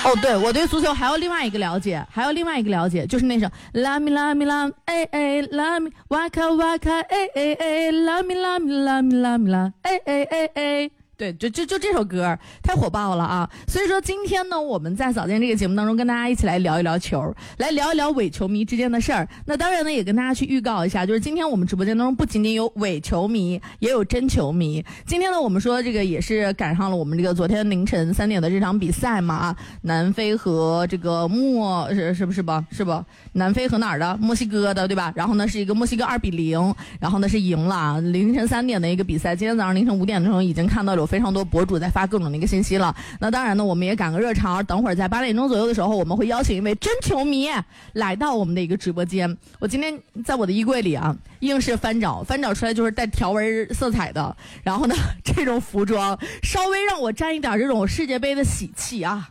哦，对，我对足球还有另外一个了解，就是那首拉米拉米拉，哎哎，拉米哇卡哇卡，哎哎哎，拉米拉米拉米拉米拉，哎哎哎哎。对，就这首歌太火爆了啊！所以说今天呢，我们在早间这个节目当中跟大家一起来聊一聊球，来聊一聊伪球迷之间的事儿。那当然呢，也跟大家去预告一下，就是今天我们直播间当中不仅仅有伪球迷，也有真球迷。今天呢，我们说这个也是赶上了我们这个昨天凌晨3点的这场比赛嘛，南非和这个是不？南非和哪儿的？墨西哥的，对吧？然后呢是一个墨西哥2-0，然后呢是赢了。凌晨3点的一个比赛，今天早上凌晨5点的时候已经看到了有非常多博主在发各种的一个信息了。那当然呢，我们也赶个热潮，等会儿在8点钟左右的时候，我们会邀请一位真球迷来到我们的一个直播间。我今天在我的衣柜里啊，硬是翻找出来就是带条纹色彩的，然后呢，这种服装稍微让我沾一点这种世界杯的喜气啊。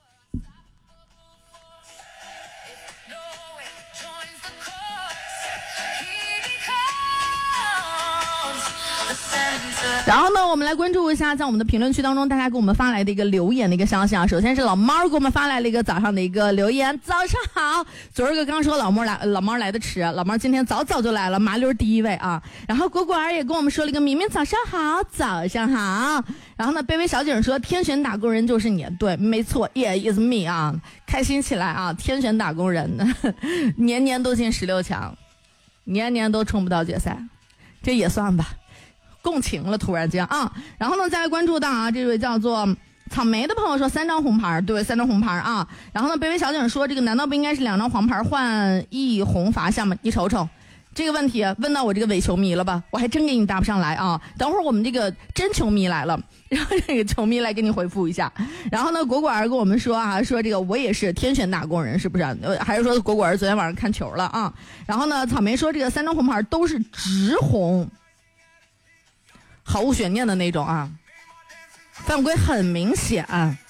然后呢，我们来关注一下在我们的评论区当中大家给我们发来的一个留言的一个消息啊。首先是老猫给我们发来了一个早上的一个留言，早上好。昨儿个刚说老猫来的迟，老猫今天早就来了，麻溜第一位啊。然后果果儿也跟我们说了一个明明早上好，早上好。然后呢，卑微小景说天选打工人就是你，对，没错 ，Yeah is me 啊，开心起来啊！天选打工人，年年都进16强，年年都冲不到决赛，这也算吧。共情了，突然间啊，然后呢，再来关注到啊，这位叫做草莓的朋友说3张红牌，对，3张红牌啊。然后呢，卑微小景说这个难道不应该是2张黄牌换1红罚下吗？你瞅瞅这个问题问到我这个伪球迷了吧，我还真给你答不上来啊。等会儿我们这个真球迷来了，然后这个球迷来给你回复一下。然后呢，果果儿跟我们说啊，说这个我也是天选打工人，是不是？还是说果果儿昨天晚上看球了啊？然后呢，草莓说这个3张红牌都是直红。毫无悬念的那种啊，犯规很明显。